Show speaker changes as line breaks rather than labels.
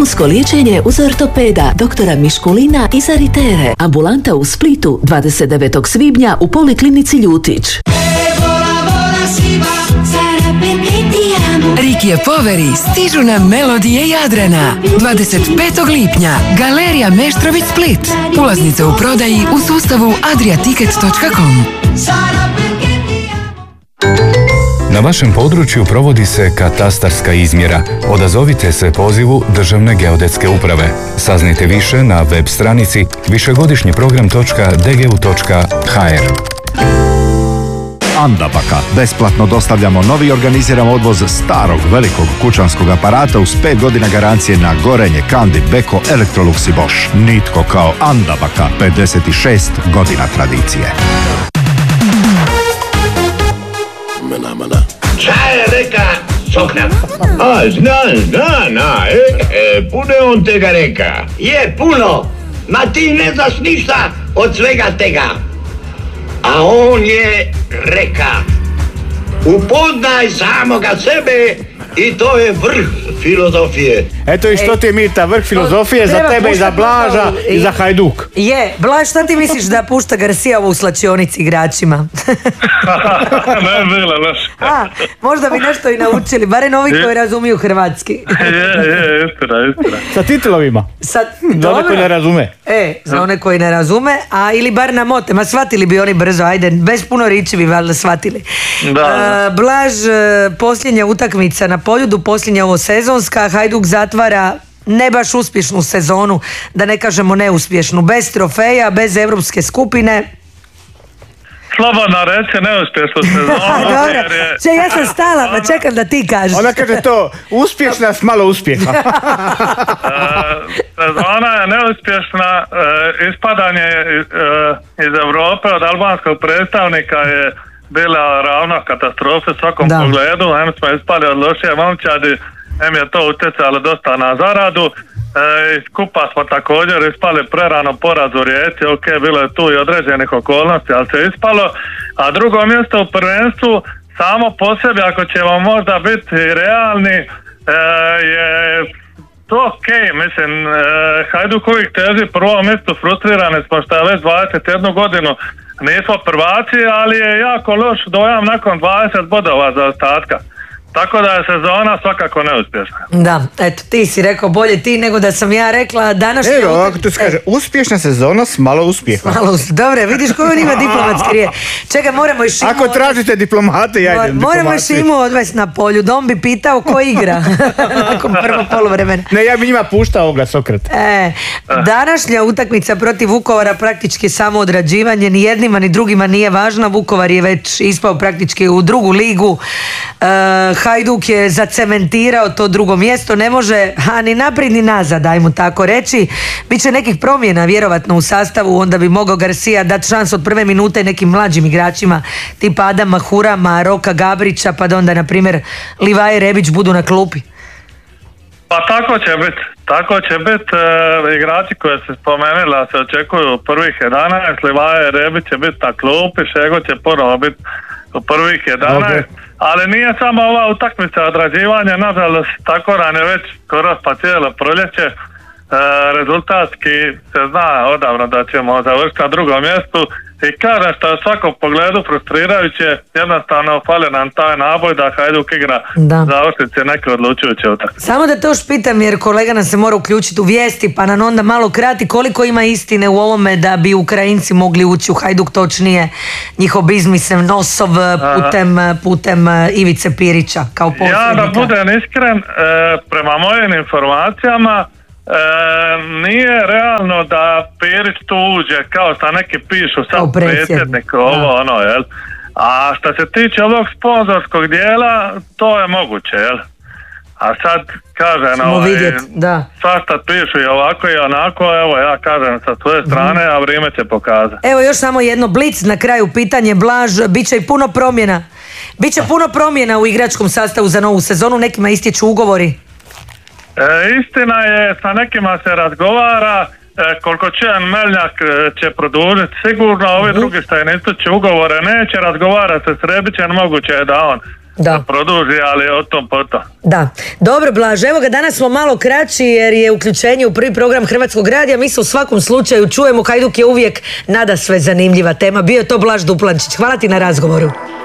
vrhunsko liječenje uz ortopeda doktora Miškulina iz Aritere. Ambulanta u Splitu 29. svibnja u Poliklinici Ljutić.
Rikije poveri stižu na melodije Jadrana. 25. lipnja Galerija Meštrović Split. Ulaznice u prodaji u sustavu adriaticket.com.
Na vašem području provodi se katastarska izmjera. Odazovite se pozivu Državne geodetske uprave. Saznajte više na web stranici višegodišnjiprogram.dgu.hr.
Andabaka. Besplatno dostavljamo novi organiziran odvoz starog velikog kućanskog aparata uz 5 godina garancije na gorenje, Kandi, Beko, Electrolux i Bosch. Nitko kao Andabaka. 56 godina tradicije.
Šta je reka Sokrat? Zna, puno on tega reka.
Je puno, ma ti ne znaš ništa od svega tega. A on je reka, upoznaj samoga sebe i to je vrh filozofije.
Eto i što ti je, Mirta, vrh filozofije za tebe i za Blaža i za Hajduk.
Je, Blaž, šta ti misliš da pušta Garcia u slačionici igračima?
Ne, bilo loš.
Možda bi nešto i naučili, barem ovi koji razumiju hrvatski.
Je, istina.
Sa titlovima?
Za
one koji ne razume.
Za one koji ne razume, a ili bar na mote, ma shvatili bi oni brzo, ajde, bez puno riči bi valjda shvatili. Blaž, posljednja utakmica na Poljudu, posljednja ovo sezonska, Hajduk zatvara ne baš uspješnu sezonu, da ne kažemo neuspješnu, bez trofeja, bez evropske skupine.
Slobodno reći neuspješnu sezonu.
Ja sam stala, pa čekam da ti kažeš.
Ona kaže to, uspješna s malo uspjeha.
Sezona je neuspješna, ispadanje iz Europe od albanskog predstavnika je bila ravna katastrofa u svakom pogledu. Em smo ispali od lošije momčadi, em je to utjecalo dosta na zaradu. Skupa smo također ispali prerano poraz u Rijeci, bilo je tu i određenih okolnosti, ali se ispalo. A drugo mjesto u prvenstvu, samo po sebi, ako ćemo možda biti realni, je to mislim, Hajduk uvijek teži prvo mjesto, frustrirani smo što je već 21 godinu nismo prvaci, ali je jako loš dojam nakon 20 bodova za ostatka. Tako da je sezona svakako neuspješna.
Da, eto, ti si rekao bolje ti nego da sam ja rekla današnja...
Evo, ovako tu se kaže, uspješna sezona s malo uspjeha.
Dobre, vidiš koju on ima diplomatski riječ. Čekaj, moramo i Šimu...
Ako tražite diplomate, ja idem diplomati.
Moramo i Šimu odvesti na Polju. Dom bi pitao ko igra nakon prvo poluvremena.
Ne, ja bi njima puštao ga Sokrat.
Današnja utakmica protiv Vukovara praktički samo odrađivanje, ni jednima ni drugima nije važna. Vukovar je već ispao praktički u drugu ligu. Hajduk je zacementirao to drugo mjesto, ne može ni naprijed ni nazad, ajmo tako reći. Biće nekih promjena vjerovatno u sastavu, onda bi mogao Garcia dati šansu od prve minute nekim mlađim igračima tipa Adama Hurama, Roka Gabrića, pa da onda na primjer Livaje Rebić budu na klupi.
Pa tako će biti, igrači koje se spomenula se očekuju u prvih 11, Livaje Rebić će biti na klupi, Šego će ponovo biti u prvih 11. Ali nije samo ova utakmica odrađivanja, nažalost, tako nam je već skoro pa cijelo proljeće. Rezultatski se zna odavno da ćemo završiti na drugom mjestu i kažem što je u svakom pogledu frustrirajuće, jednostavno fali nam taj naboj da Hajduk igra završnice neke odlučujuće utakmice.
Samo da to još pitam jer kolega nam se mora uključiti u vijesti pa nam onda malo krati koliko ima istine u ovome da bi Ukrajinci mogli ući u Hajduk, točnije njihov bizmisem Nosov putem Ivice Pirića kao posrednika.
Ja da budem iskren, prema mojim informacijama nije realno da Pirić tu uđe kao što neki pišu sad predsjednik jel? A što se tiče ovog sponzorskog dijela, to je moguće, jel? A sad kažem, svašta pišu i ovako i onako, evo ja kažem sa svoje strane, a vrijeme će pokazati.
Evo još samo jedno blic na kraju, pitanje Blaž, bit će i puno promjena. Biće puno promjena u igračkom sastavu za novu sezonu, nekima istječu ugovori.
Istina je, sa nekima se razgovara, koliko čujem Meljnjak će produžiti sigurno, ovi drugi što je ne ističu ugovore neće, razgovara se s Rebićem, moguće je da on da produži, ali o tom potom.
Da. Dobro, Blaž, evo ga, danas smo malo kraći jer je uključenje u prvi program Hrvatskog radija. Mi se u svakom slučaju čujemo. Hajduk je uvijek nadasve zanimljiva tema. Bio je to Blaž Duplančić. Hvala ti na razgovoru.